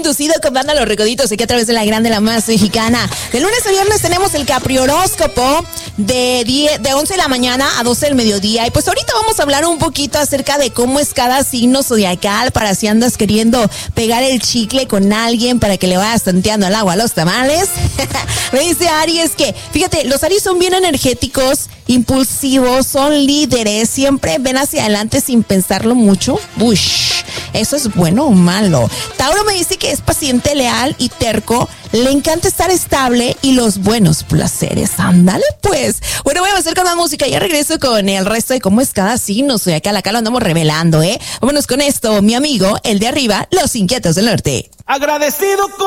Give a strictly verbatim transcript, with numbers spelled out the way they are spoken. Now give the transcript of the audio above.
inducido con banda Los Recoditos aquí a través de la grande, la más mexicana. De lunes a viernes tenemos el Caprioróscopo de, diez, de once de la mañana a doce del mediodía. Y pues ahorita vamos a hablar un poquito acerca de cómo es cada signo zodiacal, para si andas queriendo pegar el chicle con alguien para que le vayas tanteando al agua a los tamales. Me dice Aries que, fíjate, los Aries son bien energéticos, impulsivos, son líderes, siempre ven hacia adelante sin pensarlo mucho. Ush, ¿eso es bueno o malo? Tauro me dice que es paciente, leal y terco, le encanta estar estable y los buenos placeres. Ándale pues. Bueno, voy a hacer con la música, ya regreso con el resto de cómo es cada signo. Soy acá, acá lo andamos revelando, ¿eh? Vámonos con esto, mi amigo, el de arriba, los inquietos del norte. Agradecido con